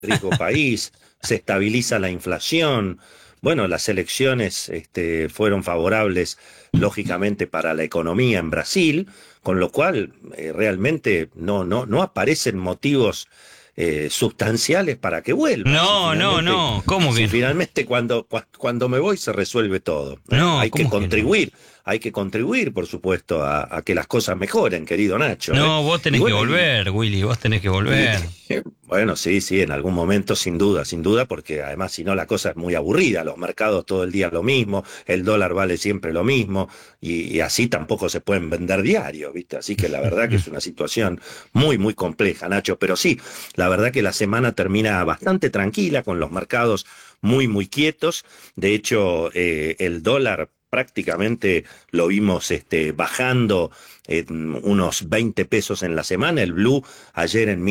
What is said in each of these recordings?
riesgo país, se estabiliza la inflación. Bueno, las elecciones fueron favorables, lógicamente, para la economía en Brasil, con lo cual realmente no aparecen motivos sustanciales para que vuelva. No, no, no, ¿cómo que Si no? finalmente cuando me voy se resuelve todo, ¿eh? No, ¿cómo que no? Hay que contribuir, por supuesto, a que las cosas mejoren, querido Nacho, ¿eh? No, vos Y tenés que bueno, volver, Willy, vos tenés que y, volver. bueno, sí, sí, en algún momento, sin duda, porque además si no la cosa es muy aburrida, los mercados todo el día lo mismo, el dólar vale siempre lo mismo, y así tampoco se pueden vender diarios, ¿viste? Así que la verdad que es una situación muy compleja, Nacho, pero sí, la verdad que la semana termina bastante tranquila, con los mercados muy quietos. De hecho, el dólar prácticamente lo vimos bajando unos 20 pesos en la semana, el blue ayer en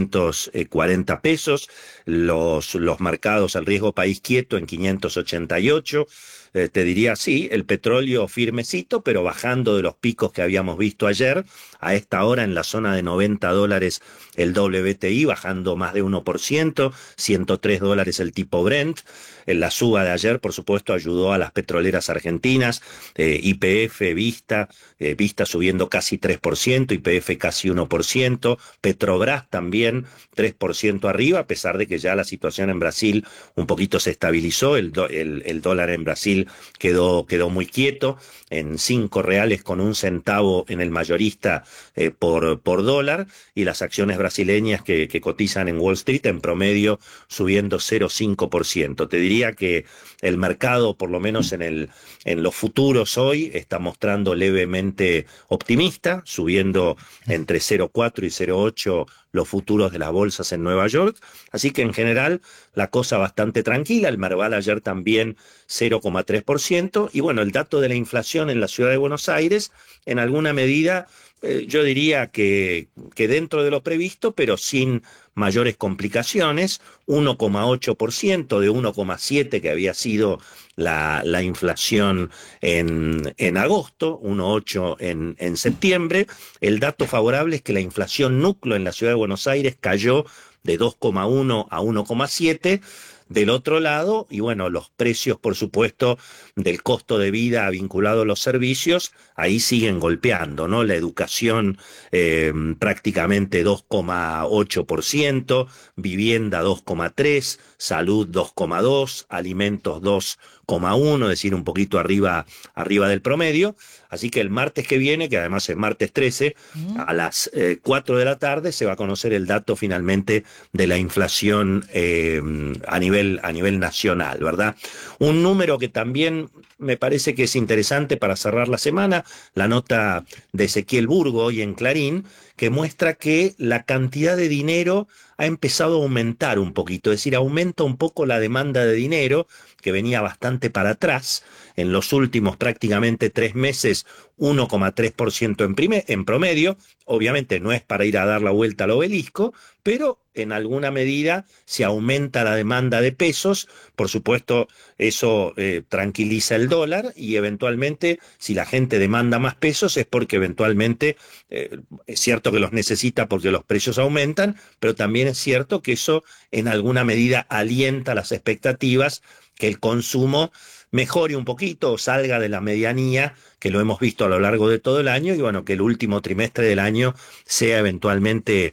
1.540 pesos, los mercados, el riesgo país quieto en 588. Te diría, sí, el petróleo firmecito, pero bajando de los picos que habíamos visto ayer. A esta hora en la zona de $90 el WTI, bajando más de 1%, $103 el tipo Brent. En la suba de ayer, por supuesto, ayudó a las petroleras argentinas, YPF, Vista subiendo casi 3%, YPF casi 1%, Petrobras también 3% arriba, a pesar de que ya la situación en Brasil un poquito se estabilizó, el dólar en Brasil quedó muy quieto, en 5 reales con un centavo en el mayorista por dólar, y las acciones brasileñas que cotizan en Wall Street en promedio subiendo 0,5%. Te diría que el mercado, por lo menos en los futuros hoy, está mostrando levemente optimista, subiendo entre 0,4 y 0,8 los futuros de las bolsas en Nueva York. Así que en general la cosa bastante tranquila. El Merval ayer también 0,3%. Y bueno, el dato de la inflación en la ciudad de Buenos Aires, en alguna medida, yo diría que dentro de lo previsto, pero sin mayores complicaciones, 1,8% de 1,7 que había sido la inflación en agosto, 1,8 en septiembre. El dato favorable es que la inflación núcleo en la ciudad de Buenos Aires cayó de 2,1 a 1,7 del otro lado, y bueno, los precios, por supuesto, del costo de vida vinculado a los servicios, ahí siguen golpeando, ¿no? La educación prácticamente 2,8%, vivienda 2,3%, salud 2,2%, alimentos 2,1%, es decir, un poquito arriba del promedio. Así que el martes que viene, que además es martes 13, a las 4 de la tarde se va a conocer el dato finalmente de la inflación a nivel nacional, ¿verdad? Un número que también me parece que es interesante para cerrar la semana, la nota de Ezequiel Burgo hoy en Clarín, que muestra que la cantidad de dinero ha empezado a aumentar un poquito, es decir, aumenta un poco la demanda de dinero, que venía bastante para atrás. En los últimos prácticamente 3 meses, 1,3% en promedio. Obviamente no es para ir a dar la vuelta al obelisco, pero en alguna medida se aumenta la demanda de pesos. Por supuesto, eso tranquiliza el dólar, y eventualmente, si la gente demanda más pesos, es porque eventualmente es cierto que los necesita porque los precios aumentan, pero también es cierto que eso en alguna medida alienta las expectativas que el consumo mejore un poquito o salga de la medianía que lo hemos visto a lo largo de todo el año, y bueno, que el último trimestre del año sea eventualmente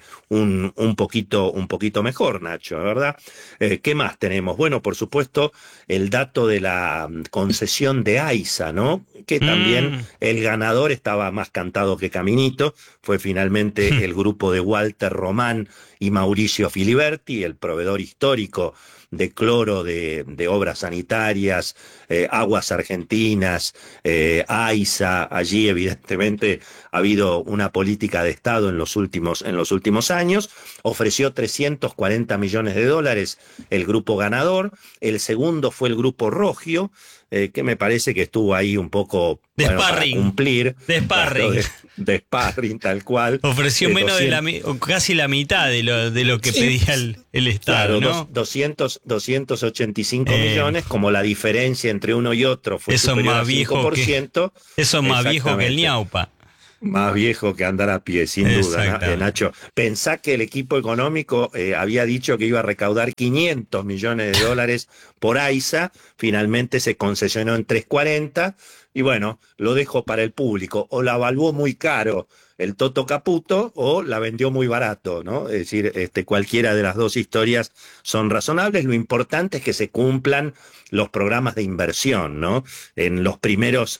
un poquito mejor, Nacho, ¿verdad? ¿Qué más tenemos? Bueno, por supuesto, el dato de la concesión de AISA, ¿no? Que también Mm. el ganador estaba más cantado que caminito, fue finalmente el grupo de Walter Román y Mauricio Filiberti, el proveedor histórico de cloro de obras sanitarias, aguas argentinas, AISA. Allí evidentemente ha habido una política de Estado en los últimos años. Ofreció 340 millones de dólares el grupo ganador. El segundo fue el grupo Rogio, que me parece que estuvo ahí un poco, De bueno, para sparring, cumplir, de claro, sparring. de sparring tal cual. Ofreció menos de 200. o casi la mitad de lo que Sí, pedía el Estado, claro, ¿no? 285 Eh, millones, como la diferencia entre uno y otro fue eso es superior a más cinco viejo por que, ciento, eso es más viejo que el exactamente. ñaupa. Más viejo que andar a pie, sin duda, Nacho. Pensá que el equipo económico había dicho que iba a recaudar 500 millones de dólares por AISA, finalmente se concesionó en 340, y bueno, lo dejo para el público. O la evaluó muy caro el Toto Caputo o la vendió muy barato, ¿no? Es decir, cualquiera de las dos historias son razonables. Lo importante es que se cumplan los programas de inversión, ¿no? En los primeros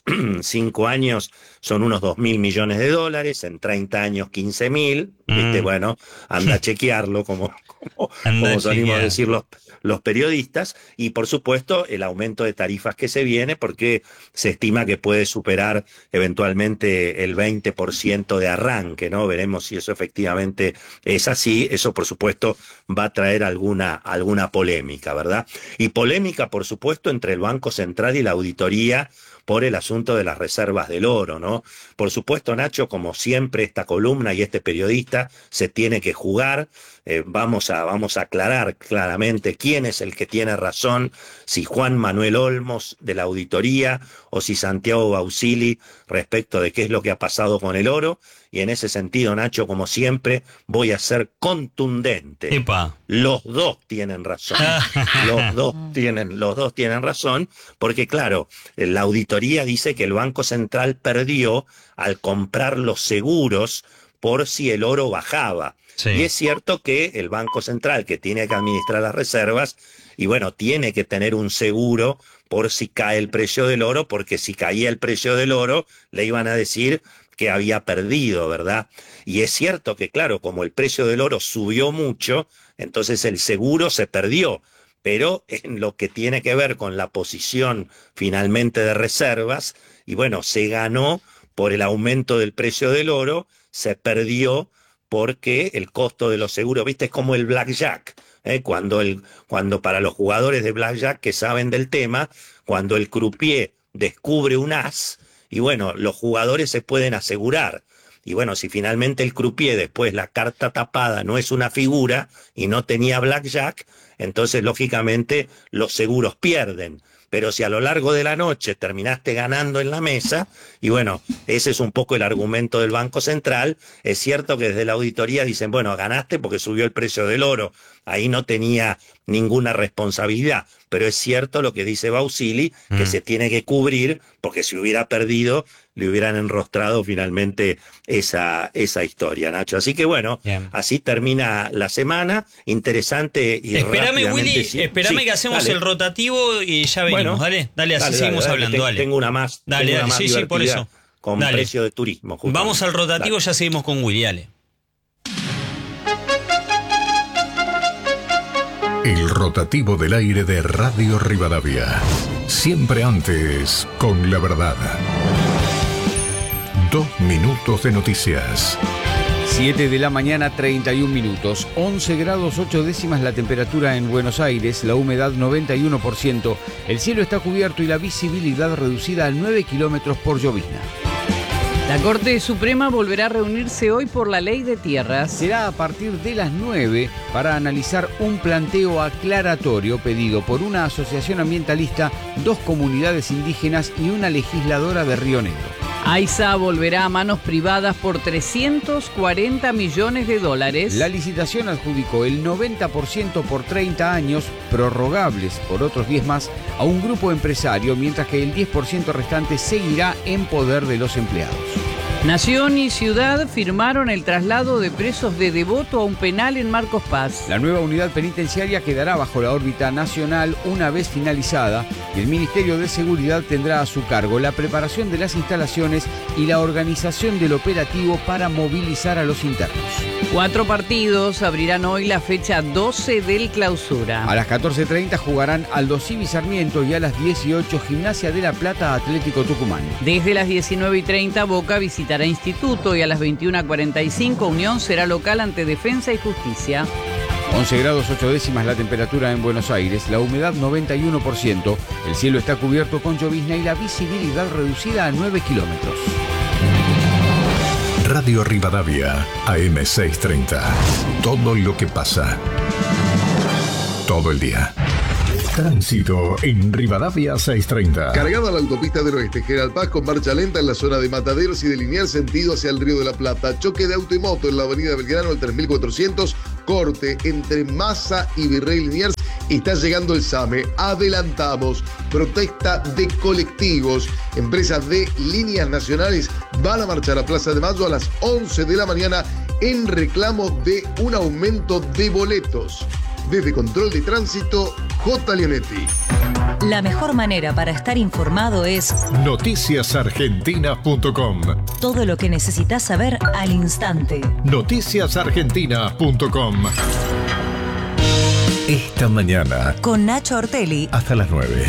5 años son unos 2.000 millones de dólares, en 30 años 15.000, ¿viste? Bueno, anda a chequearlo, como salimos a decir los periodistas, y por supuesto el aumento de tarifas que se viene, porque se estima que puede superar eventualmente el 20% de arranque, ¿no? Veremos si eso efectivamente es así. Eso por supuesto va a traer alguna polémica, ¿verdad? Y polémica por supuesto entre el Banco Central y la auditoría por el asunto de las reservas del oro, ¿no? Por supuesto, Nacho, como siempre, esta columna y este periodista se tiene que jugar. Vamos a aclarar claramente quién es el que tiene razón, si Juan Manuel Olmos de la auditoría o si Santiago Bausili respecto de qué es lo que ha pasado con el oro. Y en ese sentido, Nacho, como siempre, voy a ser contundente. Epa. Los dos tienen razón. Los dos tienen razón, porque claro, la auditoría dice que el Banco Central perdió al comprar los seguros por si el oro bajaba. Sí. Y es cierto que el Banco Central, que tiene que administrar las reservas, y bueno, tiene que tener un seguro por si cae el precio del oro, porque si caía el precio del oro, le iban a decir que había perdido, ¿verdad? Y es cierto que, claro, como el precio del oro subió mucho, entonces el seguro se perdió. Pero en lo que tiene que ver con la posición finalmente de reservas, y bueno, se ganó por el aumento del precio del oro, se perdió porque el costo de los seguros, viste, es como el blackjack, cuando para los jugadores de blackjack que saben del tema, cuando el croupier descubre un as, y bueno, los jugadores se pueden asegurar. Y bueno, si finalmente el croupier después la carta tapada no es una figura y no tenía blackjack, entonces lógicamente los seguros pierden. Pero si a lo largo de la noche terminaste ganando en la mesa, y bueno, ese es un poco el argumento del Banco Central. Es cierto que desde la auditoría dicen, bueno, ganaste porque subió el precio del oro, ahí no tenía ninguna responsabilidad, pero es cierto lo que dice Bausili, que se tiene que cubrir, porque si hubiera perdido, le hubieran enrostrado finalmente esa historia, Nacho. Así que bueno, bien. Así termina la semana, interesante y espérame, Willy, espérame que hacemos el rotativo y ya venimos, bueno, dale, así seguimos hablando, dale. Tengo una más. Dale, sí, por eso. Con precio de turismo. Justamente. Vamos al rotativo, ya seguimos con Willy, dale. El rotativo del aire de Radio Rivadavia. Siempre antes, con la verdad. 2 minutos de noticias. 7 de la mañana, 31 minutos. 11 grados 8 décimas la temperatura en Buenos Aires, la humedad 91%. El cielo está cubierto y la visibilidad reducida a 9 kilómetros por llovizna. La Corte Suprema volverá a reunirse hoy por la ley de tierras. Será a partir de las 9 para analizar un planteo aclaratorio pedido por una asociación ambientalista, 2 comunidades indígenas y una legisladora de Río Negro. AISA volverá a manos privadas por 340 millones de dólares. La licitación adjudicó el 90% por 30 años, prorrogables por otros 10 más, a un grupo empresario, mientras que el 10% restante seguirá en poder de los empleados. Nación y Ciudad firmaron el traslado de presos de Devoto a un penal en Marcos Paz. La nueva unidad penitenciaria quedará bajo la órbita nacional una vez finalizada y el Ministerio de Seguridad tendrá a su cargo la preparación de las instalaciones y la organización del operativo para movilizar a los internos. 4 partidos abrirán hoy la fecha 12 del Clausura. A las 14:30 jugarán Aldo Civi Sarmiento y a las 18 Gimnasia de La Plata Atlético Tucumán. Desde las 19:30 Boca visitará Instituto y a las 21:45 Unión será local ante Defensa y Justicia. 11 grados 8 décimas la temperatura en Buenos Aires, la humedad 91%, el cielo está cubierto con llovizna y la visibilidad reducida a 9 kilómetros. Radio Rivadavia, AM630. Todo lo que pasa. Todo el día. Tránsito en Rivadavia 630. Cargada la autopista del Oeste, General Paz con marcha lenta en la zona de Mataderos y de Liniers sentido hacia el Río de la Plata. Choque de auto y moto en la avenida Belgrano al 3400. Corte entre Massa y Virrey Liniers. Está llegando el SAME. Adelantamos. Protesta de colectivos. Empresas de líneas nacionales van a marchar a Plaza de Mayo a las 11 de la mañana en reclamo de un aumento de boletos. Desde Control de Tránsito, J. Leonetti. La mejor manera para estar informado es noticiasargentina.com. Todo lo que necesitas saber al instante. Noticiasargentina.com. Esta mañana Con Nacho Ortelli. hasta las 9.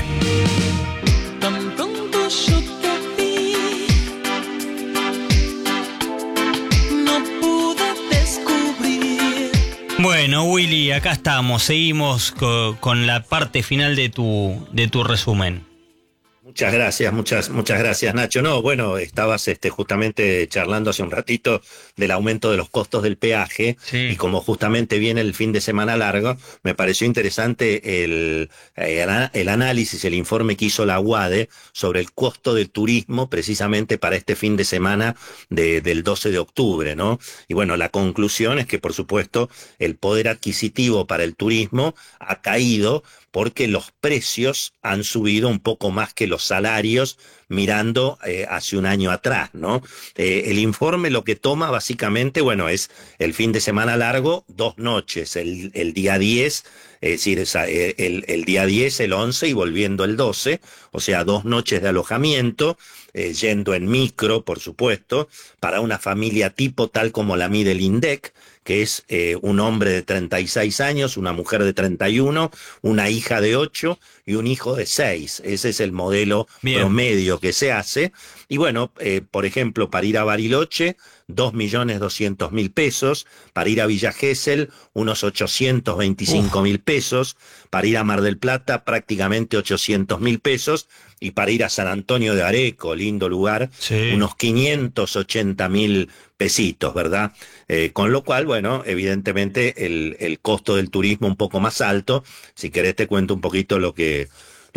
Bueno, Willy, acá estamos, seguimos con la parte final de tu resumen. Muchas gracias, Nacho. No, bueno, estabas justamente charlando hace un ratito del aumento de los costos del peaje, sí. Y como justamente viene el fin de semana largo, me pareció interesante el análisis, el informe que hizo la UADE sobre el costo del turismo precisamente para este fin de semana del 12 de octubre, ¿no? Y bueno, la conclusión es que, por supuesto, el poder adquisitivo para el turismo ha caído porque los precios han subido un poco más que los salarios mirando hace un año atrás, ¿no? El informe lo que toma básicamente, bueno, es el fin de semana largo, 2 noches, el día 10, es decir, el día 10, el 11 y volviendo el 12, o sea, 2 noches de alojamiento, yendo en micro, por supuesto, para una familia tipo tal como la mide el INDEC, que es un hombre de 36 años, una mujer de 31, una hija de 8 y un hijo de 6. Ese es el modelo promedio que se hace. Y bueno, por ejemplo, para ir a Bariloche, 2.200.000 pesos, para ir a Villa Gesell, unos 825.000 pesos, para ir a Mar del Plata, prácticamente 800.000 pesos, y para ir a San Antonio de Areco, lindo lugar, sí, unos 580.000 pesitos, ¿verdad? Con lo cual, bueno, evidentemente el costo del turismo un poco más alto. Si querés te cuento un poquito lo que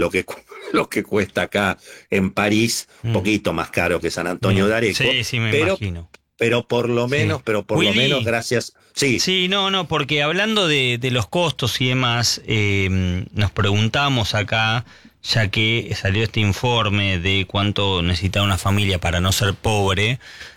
cuesta acá en París, un poquito más caro que San Antonio de Areco. Sí, me imagino. Pero por lo menos, Willy, lo menos, gracias. Sí, no, porque hablando de los costos y demás, nos preguntamos acá, ya que salió este informe de cuánto necesita una familia para no ser pobre,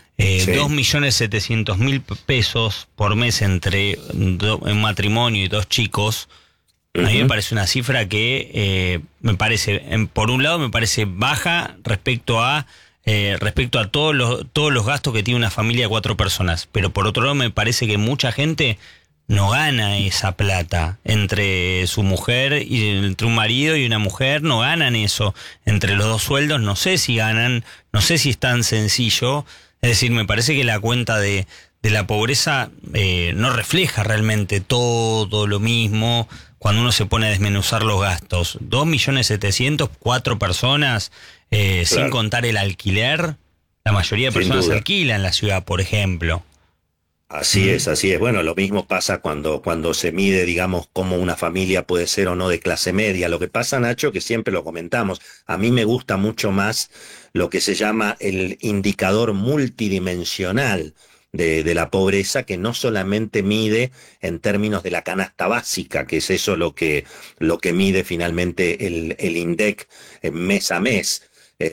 2.700.000 pesos por mes entre un matrimonio y 2 chicos. A mí me parece una cifra que me parece, por un lado me parece baja respecto a todos los gastos que tiene una familia de 4 personas, pero por otro lado me parece que mucha gente no gana esa plata. Entre su mujer y entre un marido y una mujer no ganan eso. Entre los 2 sueldos no sé si ganan, no sé si es tan sencillo. Es decir, me parece que la cuenta de la pobreza no refleja realmente todo lo mismo cuando uno se pone a desmenuzar los gastos. 2.700.000, 4 personas, claro, sin contar el alquiler. La mayoría de personas alquilan en la ciudad, por ejemplo. Así es. Bueno, lo mismo pasa cuando se mide, digamos, cómo una familia puede ser o no de clase media. Lo que pasa, Nacho, que siempre lo comentamos, a mí me gusta mucho más lo que se llama el indicador multidimensional de la pobreza, que no solamente mide en términos de la canasta básica, que es eso lo que mide finalmente el INDEC mes a mes.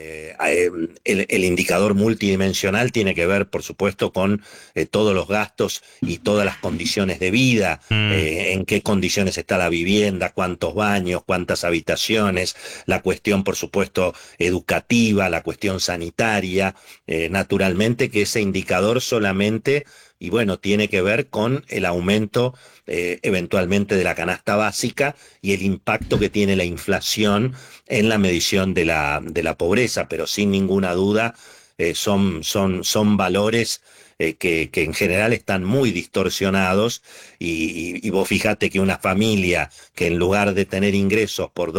El indicador multidimensional tiene que ver, por supuesto, con todos los gastos y todas las condiciones de vida, en qué condiciones está la vivienda, cuántos baños, cuántas habitaciones, la cuestión, por supuesto, educativa, la cuestión sanitaria, naturalmente que ese indicador solamente, y bueno, tiene que ver con el aumento eventualmente de la canasta básica y el impacto que tiene la inflación en la medición de la pobreza, pero sin ninguna duda son valores que en general están muy distorsionados y vos fíjate que una familia que en lugar de tener ingresos por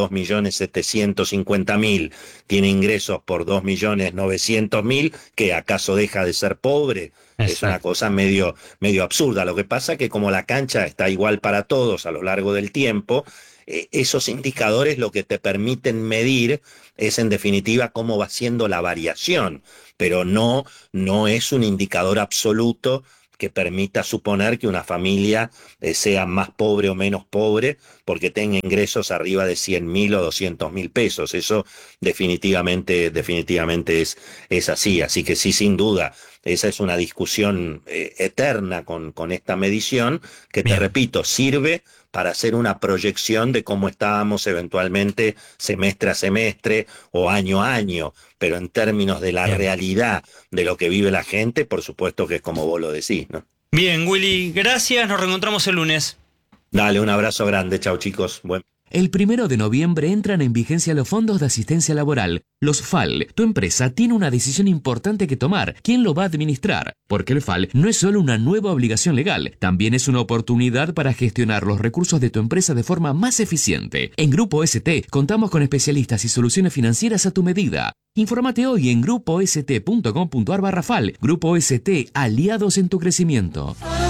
2.750.000 tiene ingresos por 2.900.000, ¿que acaso deja de ser pobre? Exacto. Es una cosa medio absurda. Lo que pasa es que como la cancha está igual para todos a lo largo del tiempo, esos indicadores lo que te permiten medir es en definitiva cómo va siendo la variación, pero no es un indicador absoluto que permita suponer que una familia sea más pobre o menos pobre porque tenga ingresos arriba de 100.000 o 200.000 pesos. Eso definitivamente es así. Así que sí, sin duda, esa es una discusión eterna con esta medición que, te repito, sirve para hacer una proyección de cómo estábamos eventualmente semestre a semestre o año a año, pero en términos de la realidad de lo que vive la gente, por supuesto que es como vos lo decís, ¿no? Bien, Willy, gracias, nos reencontramos el lunes. Dale, un abrazo grande, chau chicos. El 1 de noviembre entran en vigencia los fondos de asistencia laboral, los FAL. Tu empresa tiene una decisión importante que tomar. ¿Quién lo va a administrar? Porque el FAL no es solo una nueva obligación legal, también es una oportunidad para gestionar los recursos de tu empresa de forma más eficiente. En Grupo ST contamos con especialistas y soluciones financieras a tu medida. Infórmate hoy en grupost.com.ar/FAL. Grupo ST, aliados en tu crecimiento.